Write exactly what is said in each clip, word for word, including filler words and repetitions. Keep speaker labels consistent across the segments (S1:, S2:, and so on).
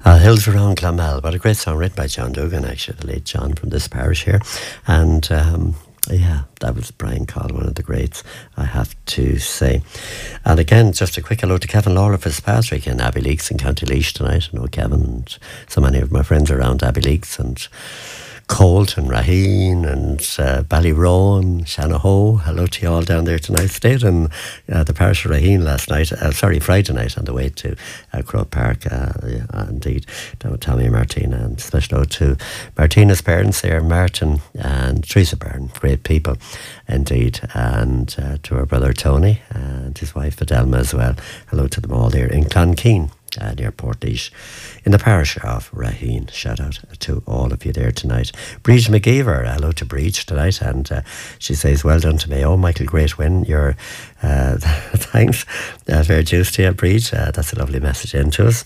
S1: Uh, Hills Around Clonmel, what a great song written by John Dugan, actually, the late John from this parish here. And um, yeah, that was Brian Call, one of the greats, I have to say. And again, just a quick hello to Kevin Laura Fitzpatrick in Abbeyleix in County Laois tonight. I know Kevin and so many of my friends around Abbeyleix and Colt and Raheen and uh, Ballyroan, Shanahoe. Hello to you all down there tonight. Stayed in uh, the parish of Raheen last night, uh, sorry, Friday night on the way to uh, Croke Park. Uh, yeah, indeed, down with Tommy and Martina. And special note to Martina's parents there, Martin and Teresa Byrne, great people indeed. And uh, to her brother Tony and his wife Fidelma as well. Hello to them all there in Clonkeen. Uh, near Portlaoise in the parish of Raheen. Shout out to all of you there tonight. Breach McGeever, hello to Breach tonight, and uh, she says well done to Mayo. Michael, great win. Your uh, thanks, uh, fair juice to you, Breach. Uh, that's a lovely message into us.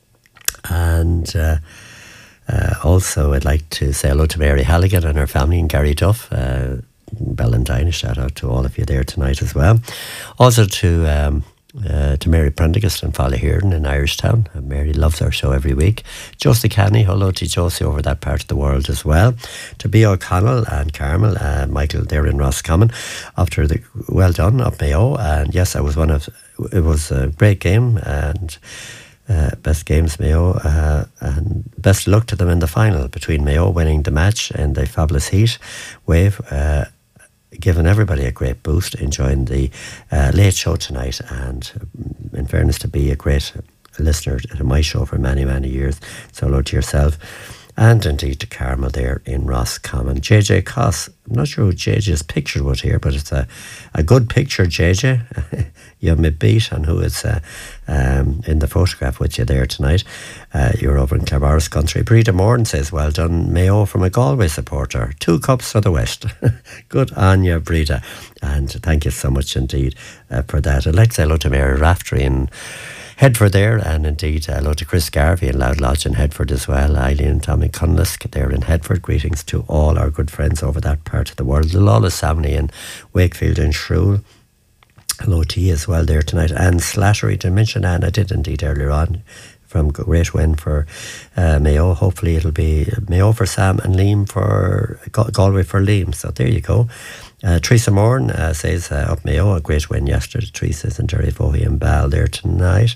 S1: And uh, uh, also I'd like to say hello to Mary Halligan and her family in Gary Duff. uh, Bellendine, shout out to all of you there tonight as well. Also to um, Uh, to Mary Prendergast and Fallyhearn in Irishtown. Uh, Mary loves our show every week. Josie Canny, hello to Josie over that part of the world as well. To B. O'Connell and Carmel, uh, Michael there in Roscommon, after the well done up Mayo. And yes, I was one of, it was a great game and uh, best games Mayo, uh, and best of luck to them in the final between Mayo winning the match in the fabulous heat wave, uh, giving everybody a great boost, enjoying the uh, late show tonight, and in fairness to be a great listener to my show for many, many years. So hello to yourself, and indeed to Carmel there in Roscommon. J J Coss, I'm not sure who J J's picture was here, but it's a, a good picture, J J. You have me beat on who is uh, um, in the photograph with you there tonight. Uh, you're over in Claremorris country. Breda Moran says, well done, Mayo, from a Galway supporter. Two cups for the West. Good on you, Breda. And thank you so much indeed uh, for that. I'd like to say hello to Mary Raftery in Headford there, and indeed uh, hello to Chris Garvey in Loud Lodge in Headford as well. Eileen and Tommy Cunlisk there in Headford. Greetings to all our good friends over that part of the world. Lola Samney in Wakefield and Shrewell. Hello to you as well there tonight. And Slattery, to mention Anne, I did indeed earlier on, from great win for uh, Mayo. Hopefully it'll be Mayo for Sam and Liam for Gal- Galway for Liam. So there you go. Uh, Teresa Moran uh, says uh, up Mayo, a great win yesterday. Teresa's and Jerry Vohey and Bal there tonight.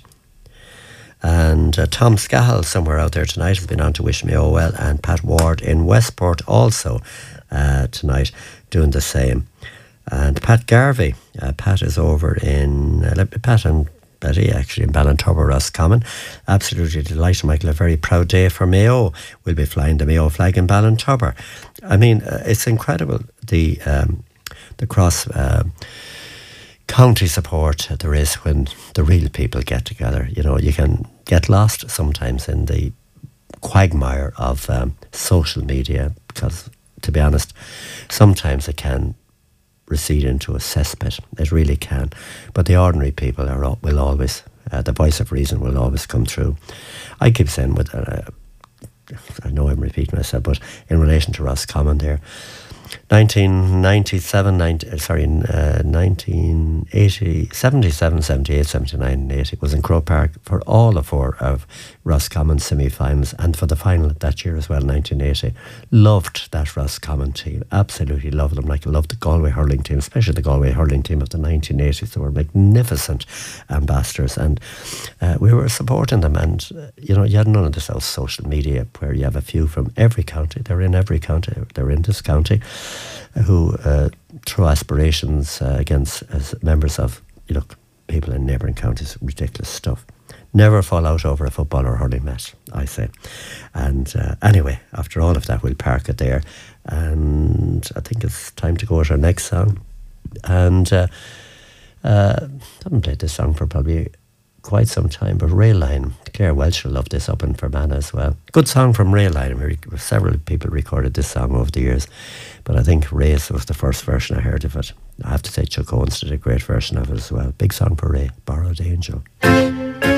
S1: And uh, Tom Scahill somewhere out there tonight has been on to wish Mayo well, and Pat Ward in Westport also uh, tonight doing the same. And Pat Garvey, uh, Pat is over in uh, Pat and Betty actually in Ballintubber, Roscommon. Absolutely delighted, Michael. A very proud day for Mayo. We'll be flying the Mayo flag in Ballintubber. I mean, uh, it's incredible the um, the cross uh, county support there is when the real people get together. You know, you can get lost sometimes in the quagmire of um, social media, because, to be honest, sometimes it can recede into a cesspit. It really can. But the ordinary people are will always, uh, the voice of reason will always come through. I keep saying, with, uh, I know I'm repeating myself, but in relation to Roscommon there, nineteen ninety-seven, ninety, sorry, uh, nineteen eighty, seventy-seven, seventy-eight, seventy-nine and eighty was in Croke Park for all the four of Roscommon semi-finals, and for the final that year as well, nineteen eighty. Loved that Roscommon team, absolutely loved them. Like I loved the Galway hurling team, especially the Galway hurling team of the nineteen eighties. They were magnificent ambassadors, and uh, we were supporting them. And uh, you know, you had none of this else social media where you have a few from every county. They're in every county. They're in this county, who uh, throw aspirations uh, against as members of, you know, people in neighbouring counties. Ridiculous stuff. Never fall out over a football or hurling match, I say. And uh, anyway, after all of that, we'll park it there. And I think it's time to go to our next song. And uh, uh, I haven't played this song for probably quite some time, but Rayline, Claire Welch will love this up in Fermanagh as well. Good song from Rayline. Several people recorded this song over the years, but I think Ray's was the first version I heard of it. I have to say Chuck Owens did a great version of it as well. Big song for Ray, Borrowed Angel.